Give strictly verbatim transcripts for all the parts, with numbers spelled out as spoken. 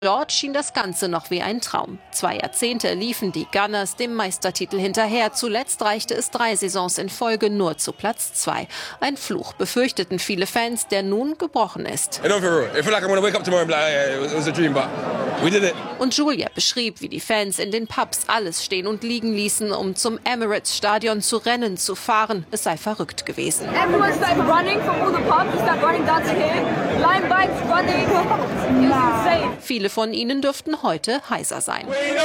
Dort schien das Ganze noch wie ein Traum. Zwei Jahrzehnte liefen die Gunners dem Meistertitel hinterher. Zuletzt reichte es drei Saisons in Folge nur zu Platz zwei. Ein Fluch, befürchteten viele Fans, der nun gebrochen ist. Und Julia beschrieb, wie die Fans in den Pubs alles stehen und liegen ließen, um zum Emirates-Stadion zu rennen, zu fahren. Es sei verrückt gewesen. Viele von ihnen dürften heute heiser sein.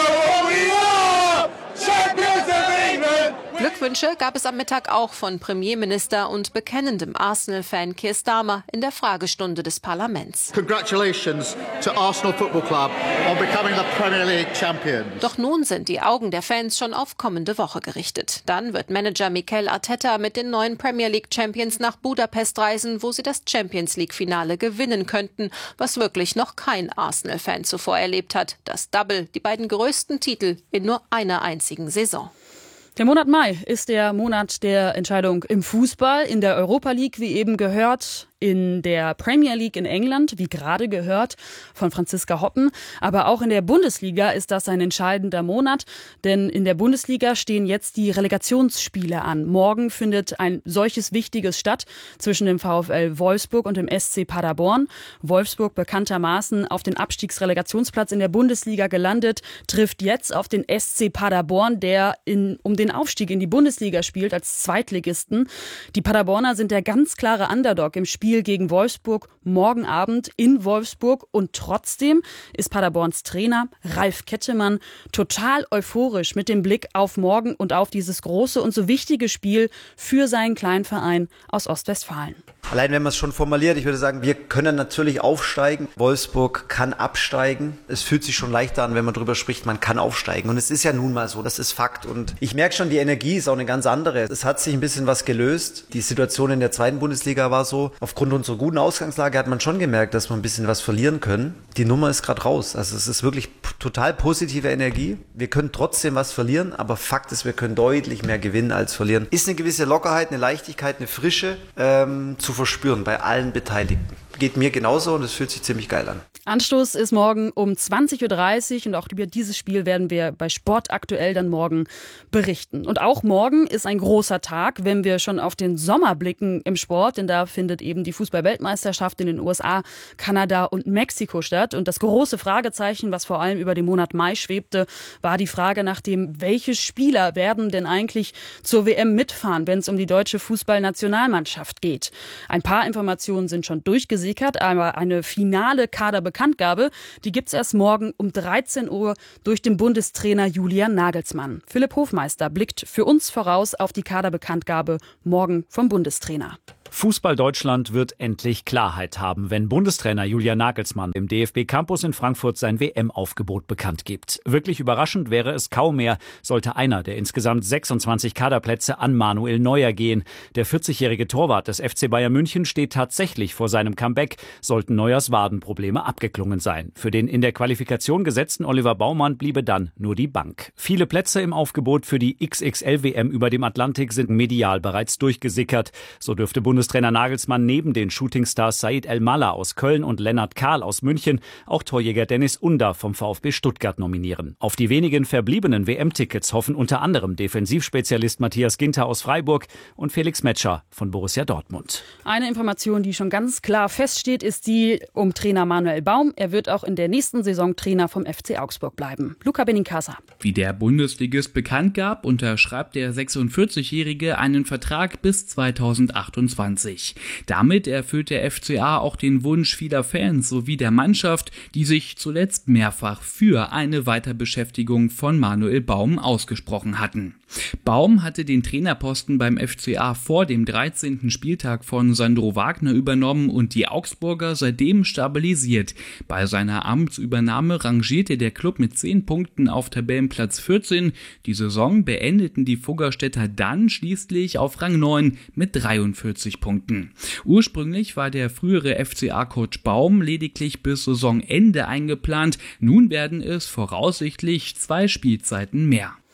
Glückwünsche gab es am Mittag auch von Premierminister und bekennendem Arsenal-Fan Keir Starmer in der Fragestunde des Parlaments. Congratulations to Arsenal Football Club on becoming the Premier League champions. Doch nun sind die Augen der Fans schon auf kommende Woche gerichtet. Dann wird Manager Mikel Arteta mit den neuen Premier League Champions nach Budapest reisen, wo sie das Champions League-Finale gewinnen könnten, was wirklich noch kein Arsenal-Fan zuvor erlebt hat. Das Double, die beiden größten Titel in nur einer einzigen Saison. Der Monat Mai ist der Monat der Entscheidung im Fußball, in der Europa League, wie eben gehört, in der Premier League in England, wie gerade gehört von Franziska Hoppen. Aber auch in der Bundesliga ist das ein entscheidender Monat, denn in der Bundesliga stehen jetzt die Relegationsspiele an. Morgen findet ein solches Wichtiges statt zwischen dem VfL Wolfsburg und dem S C Paderborn. Wolfsburg, bekanntermaßen auf den Abstiegsrelegationsplatz in der Bundesliga gelandet, trifft jetzt auf den S C Paderborn, der in, um den Aufstieg in die Bundesliga spielt als Zweitligisten. Die Paderborner sind der ganz klare Underdog im Spiel gegen Wolfsburg morgen Abend in Wolfsburg. Und trotzdem ist Paderborns Trainer Ralf Kettemann total euphorisch mit dem Blick auf morgen und auf dieses große und so wichtige Spiel für seinen kleinen Verein aus Ostwestfalen. Allein wenn man es schon formuliert, ich würde sagen, wir können natürlich aufsteigen. Wolfsburg kann absteigen. Es fühlt sich schon leichter an, wenn man drüber spricht, man kann aufsteigen. Und es ist ja nun mal so, das ist Fakt. Und ich merke schon, die Energie ist auch eine ganz andere. Es hat sich ein bisschen was gelöst. Die Situation in der zweiten Bundesliga war so, aufgrund unserer guten Ausgangslage hat man schon gemerkt, dass wir ein bisschen was verlieren können. Die Nummer ist gerade raus. Also es ist wirklich p- total positive Energie. Wir können trotzdem was verlieren, aber Fakt ist, wir können deutlich mehr gewinnen als verlieren. Ist eine gewisse Lockerheit, eine Leichtigkeit, eine Frische ähm, zu verspüren bei allen Beteiligten. Geht mir genauso und es fühlt sich ziemlich geil an. Anstoß ist morgen um zwanzig Uhr dreißig und auch über dieses Spiel werden wir bei Sport aktuell dann morgen berichten. Und auch morgen ist ein großer Tag, wenn wir schon auf den Sommer blicken im Sport, denn da findet eben die Fußball-Weltmeisterschaft in den U S A, Kanada und Mexiko statt. Und das große Fragezeichen, was vor allem über den Monat Mai schwebte, war die Frage nach dem, welche Spieler werden denn eigentlich zur W M mitfahren, wenn es um die deutsche Fußballnationalmannschaft geht. Ein paar Informationen sind schon durchgesickert, aber eine finale Kaderbekanntgabe, die gibt's erst morgen um dreizehn Uhr durch den Bundestrainer Julian Nagelsmann. Philipp Hofmeister blickt für uns voraus auf die Kaderbekanntgabe morgen vom Bundestrainer. Fußball Deutschland wird endlich Klarheit haben, wenn Bundestrainer Julian Nagelsmann im D F B-Campus in Frankfurt sein W M-Aufgebot bekannt gibt. Wirklich überraschend wäre es kaum mehr, sollte einer der insgesamt sechsundzwanzig Kaderplätze an Manuel Neuer gehen. Der vierzigjährige Torwart des F C Bayern München steht tatsächlich vor seinem Comeback, sollten Neuers Wadenprobleme abgeklungen sein. Für den in der Qualifikation gesetzten Oliver Baumann bliebe dann nur die Bank. Viele Plätze im Aufgebot für die X X L W M über dem Atlantik sind medial bereits durchgesickert. So dürfte Bundestrainer Nagelsmann neben den Shootingstars Said El-Mallah aus Köln und Lennart Kahl aus München auch Torjäger Dennis Under vom VfB Stuttgart nominieren. Auf die wenigen verbliebenen W M-Tickets hoffen unter anderem Defensivspezialist Matthias Ginter aus Freiburg und Felix Metscher von Borussia Dortmund. Eine Information, die schon ganz klar feststeht, ist die um Trainer Manuel Baum. Er wird auch in der nächsten Saison Trainer vom F C Augsburg bleiben. Luca Benincasa. Wie der Bundesligist bekannt gab, unterschreibt der sechsundvierzigjährige einen Vertrag bis zweitausendachtundzwanzig. Damit erfüllt der F C A auch den Wunsch vieler Fans sowie der Mannschaft, die sich zuletzt mehrfach für eine Weiterbeschäftigung von Manuel Baum ausgesprochen hatten. Baum hatte den Trainerposten beim F C A vor dem dreizehnten Spieltag von Sandro Wagner übernommen und die Augsburger seitdem stabilisiert. Bei seiner Amtsübernahme rangierte der Klub mit zehn Punkten auf Tabellenplatz vierzehn. Die Saison beendeten die Fuggerstädter dann schließlich auf Rang neun mit dreiundvierzig Punkten. Ursprünglich war der frühere F C A-Coach Baum lediglich bis Saisonende eingeplant. Nun werden es voraussichtlich zwei Spielzeiten mehr.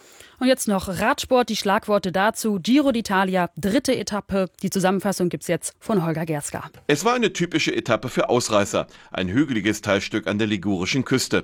Und jetzt noch Radsport, die Schlagworte dazu. Giro d'Italia, dritte Etappe. Die Zusammenfassung gibt's jetzt von Holger Gerska. Es war eine typische Etappe für Ausreißer. Ein hügeliges Teilstück an der ligurischen Küste.